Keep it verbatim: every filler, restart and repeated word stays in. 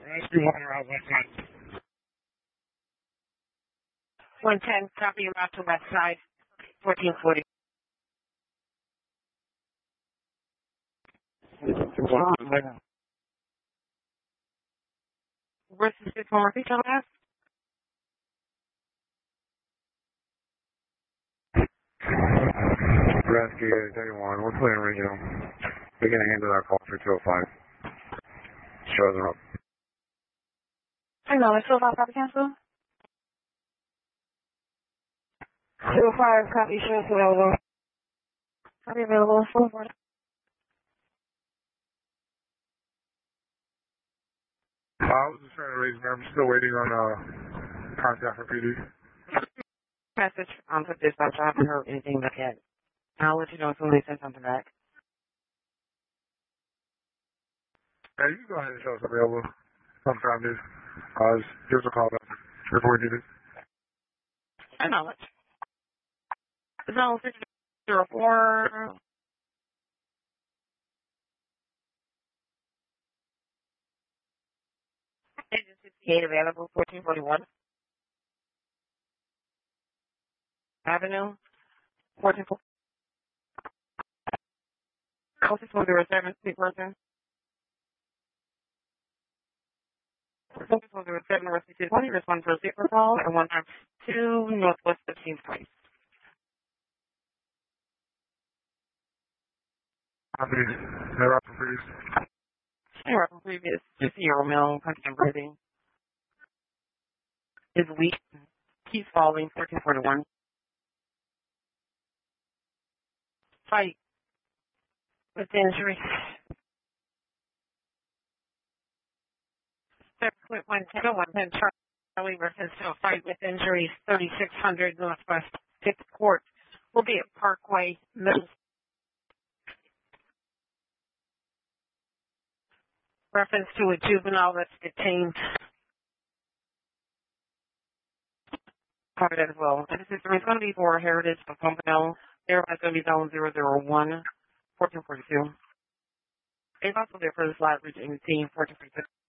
Rescue one around west side. one ten, copy route to west side, fourteen forty. Where's the six one repeat on that? Rescue thirty-one, we're playing regional. We're going to handle our call for two oh five. Shows them up. I know, it's still about copy cancel. two oh five, copy, shows available. Copy available, four forty. I was just trying to raise me. I'm still waiting on uh, contact for P D. Message on the dispatch. I haven't heard anything back yet. I'll let you know as soon as they send something back. Hey, you can go ahead and show us available sometime, dude. Uh, just give us a call back if we need it. Acknowledge. Zone six zero four. Agent sixty-eight available, fourteen forty-one. Avenue, fourteen forty. oh six one zero seven, speak person. oh six one zero seven, Rescue two twenty, respond to a secret call, and one time two Northwest fifteenth Place. Copy. They're up for freeze. Anyway, from previous, just zero mil, content breathing. Is weak, keeps falling, fourteen forty-one. Fight with injury. seven one ten, one ten, Charlie reference to a fight with injuries, thirty-six hundred Northwest fifth Court. Will be at Parkway Middle. Reference to a juvenile that's detained. Covered as well. And this is going to be for Heritage of Pompano. There is going to be zone zero zero one, fourteen forty-two. It's also there for the slide region team, fourteen forty-two.